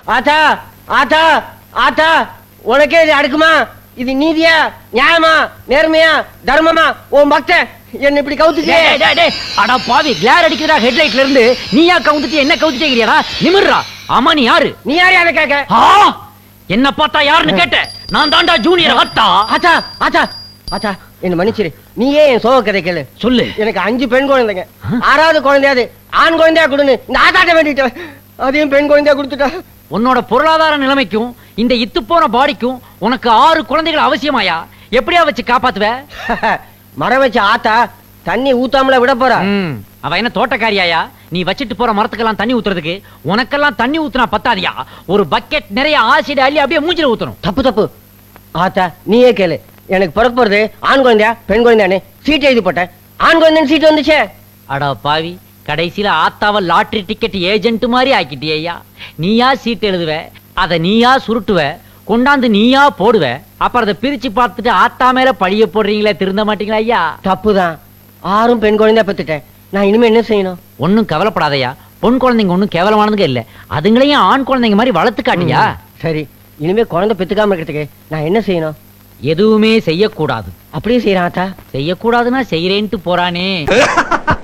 ஆத்தா ஆத்தா ஆத்தா, உனக்கே இது அடுக்குமா? இது நீதியா, நியாயமா, நேர்மையா, தர்மமா? உன் பக்தன் என்ன இப்படி கவுத்துட்டே? அடா பாவி, கிளார் அடிக்கிறா ஹெட்லைட்ல இருந்து. நீயா கவுந்துட்டு என்ன கவுத்துட்டேங்கிறியாடா? நிமிர்றா. ஆமா நீ யாரு? நீ யாரு அதை கேட்க? என்ன பார்த்தா யாருன்னு கேட்ட? நான் தாண்டா ஜூனியர் ஆத்தா. ஆத்தா ஆத்தா ஆத்தா, என்ன மன்னிச்சிரு. நீயே என் சோக கதை கேளு. சொல்லு. எனக்கு 5 பெண் குழந்தைங்க. 6வது குழந்தையாது ஆண் குழந்தையா கொடுன்னு இந்த ஆத்தாட்ட வேண்டிட்டேன். அதையும் பெண் குழந்தையா கொடுத்துட்டா. உன்னோட பொருளாதார நிலைமைக்கும் இந்த இத்து போன பாடிக்கும் உனக்கு 6 குழந்தைகள் அவசியமாயா? எப்படியா வச்சு காப்பாத்துவ? மரம் வச்ச ஆத்தா தண்ணி ஊத்தாமல விட போறா? அவ என்ன தோட்டக்காரியாயா? நீ வச்சிட்டு போற மரத்துக்கெல்லாம் தண்ணி ஊத்துறதுக்கு? உனக்கெல்லாம் தண்ணி ஊத்துனா பத்தாதியா? ஒரு பக்கெட் நிறைய ஆசிட் அள்ளி அப்படியே மூஞ்சில ஊத்தணும். தப்பு தப்பு ஆத்தா, நீயே கேளு. எனக்கு பிறக்க போறது ஆண் குழந்தையா பெண் குழந்தையானே சீட் எழுதி போட்டேன். ஆண் குழந்தைன்னு சீட் வந்துச்சே. அடா பாவி, கடைசியில ஆத்தாவ லாட்டரி டிக்கெட் ஏஜென்ட் மாதிரி ஆக்கிட்டியா? நீயா சீட் எழுதுவ, அத நீயா சுருட்டுவ, கொண்டாந்து நீயா போடுவ, அப்புறம் அதை பிரிச்சு பார்த்துட்டு ஆத்தா மேல பழிய போடுறீங்களே, திருந்த மாட்டீங்களா ஐயா? தப்புதான். 6 பெண் குழந்தையா பெத்துட்டேன். நான் இனிமே என்ன செய்யணும்? ஒன்னும் கவலைப்படாதயா. பொன் குழந்தைங்க ஒன்னும் கேவலமானதுங்க இல்ல. அதுங்களையும் ஆண் குழந்தைங்க மாதிரி வளர்த்து காட்டியா? சரி, இனிமே குழந்தை பெத்துக்காம இருக்கிறதுக்கு நான் என்ன செய்யணும்? எதுவுமே செய்யக்கூடாது. அப்படியே செய்யறான் ஆத்தா. செய்யக்கூடாதுன்னா செய்யறேன்ட்டு போறானே.